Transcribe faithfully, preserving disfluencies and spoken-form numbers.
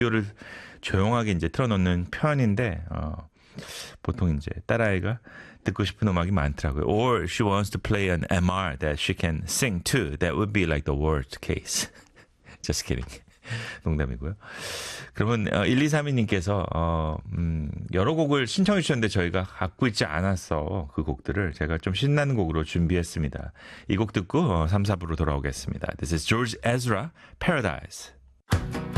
라디오를 조용하게 이제 틀어놓는 편인데, 어, 보통 이제 딸아이가 듣고 싶은 음악이 많더라고요. Or she wants to play an 엠알 that she can sing to. That would be like the worst case. Just kidding. 농담이고요. 그러면 어, 일이삼이 님께서 어, 음, 여러 곡을 신청해 주셨는데 저희가 갖고 있지 않아서 그 곡들을 제가 좀 신나는 곡으로 준비했습니다. 이 곡 듣고 어, 삼, 사 부로 돌아오겠습니다. This is George Ezra, Paradise.